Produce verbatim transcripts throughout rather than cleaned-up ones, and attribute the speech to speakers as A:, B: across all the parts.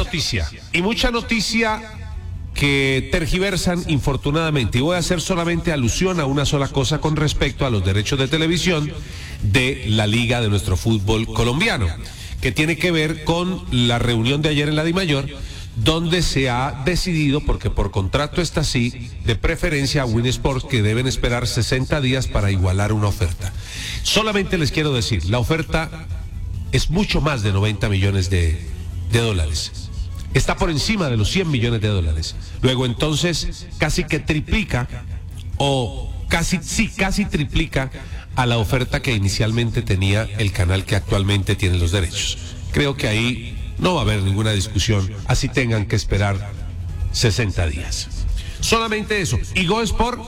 A: noticia, y mucha noticia que tergiversan infortunadamente, y voy a hacer solamente alusión a una sola cosa con respecto a los derechos de televisión de la liga de nuestro fútbol colombiano, que tiene que ver con la reunión de ayer en la Dimayor, donde se ha decidido, porque por contrato está así, de preferencia a Win Sports, que deben esperar sesenta días para igualar una oferta. Solamente les quiero decir, la oferta es mucho más de noventa millones de, de dólares. Está por encima de los cien millones de dólares. Luego entonces casi que triplica, o casi, sí, casi triplica a la oferta que inicialmente tenía el canal que actualmente tiene los derechos. Creo que ahí no va a haber ninguna discusión, así tengan que esperar sesenta días. Solamente eso. Y Go Sport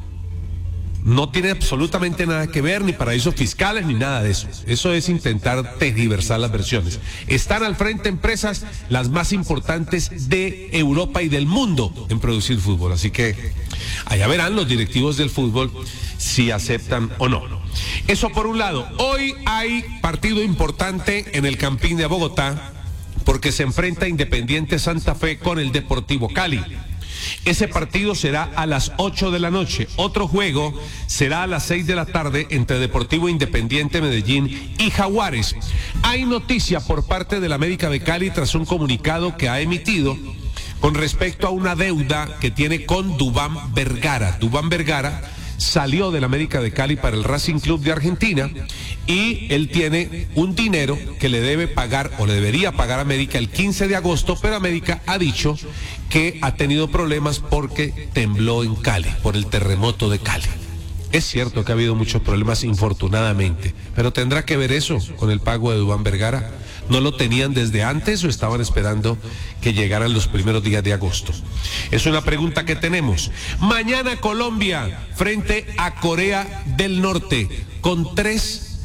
A: no tiene absolutamente nada que ver, ni paraísos fiscales, ni nada de eso. Eso es intentar tergiversar las versiones. Están al frente empresas las más importantes de Europa y del mundo en producir fútbol. Así que allá verán los directivos del fútbol si aceptan o no. Eso por un lado. Hoy hay partido importante en el Campín de Bogotá, porque se enfrenta Independiente Santa Fe con el Deportivo Cali. Ese partido será a las ocho de la noche. Otro juego será a las seis de la tarde entre Deportivo Independiente Medellín y Jaguares. Hay noticia por parte de la América de Cali tras un comunicado que ha emitido con respecto a una deuda que tiene con Duván Vergara. Duván Vergara salió del América de Cali para el Racing Club de Argentina y él tiene un dinero que le debe pagar o le debería pagar a América el quince de agosto, pero América ha dicho que ha tenido problemas porque tembló en Cali, por el terremoto de Cali. Es cierto que ha habido muchos problemas, infortunadamente, pero ¿tendrá que ver eso con el pago de Duván Vergara? ¿No lo tenían desde antes o estaban esperando que llegaran los primeros días de agosto? Es una pregunta que tenemos. Mañana Colombia frente a Corea del Norte, con tres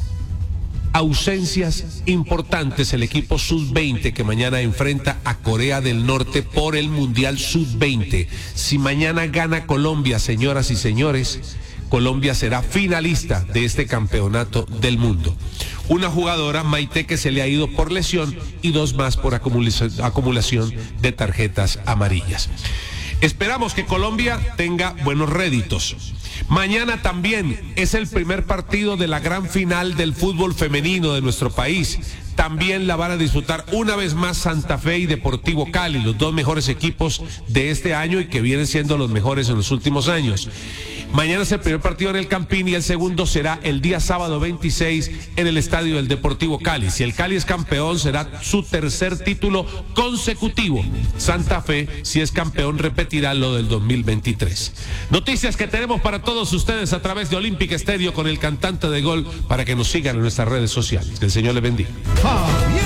A: ausencias importantes. El equipo sub veinte que mañana enfrenta a Corea del Norte por el Mundial sub veinte. Si mañana gana Colombia, señoras y señores, Colombia será finalista de este campeonato del mundo. Una jugadora, Maite, que se le ha ido por lesión, y dos más por acumulación de tarjetas amarillas. Esperamos que Colombia tenga buenos réditos. Mañana también es el primer partido de la gran final del fútbol femenino de nuestro país. También la van a disputar una vez más Santa Fe y Deportivo Cali, los dos mejores equipos de este año y que vienen siendo los mejores en los últimos años. Mañana es el primer partido en el Campín y el segundo será el día sábado veintiséis en el estadio del Deportivo Cali. Si el Cali es campeón, será su tercer título consecutivo. Santa Fe, si es campeón, repetirá lo del dos mil veintitrés. Noticias que tenemos para todos ustedes a través de Olympic Stereo con el cantante de gol, para que nos sigan en nuestras redes sociales. Que el Señor les bendiga.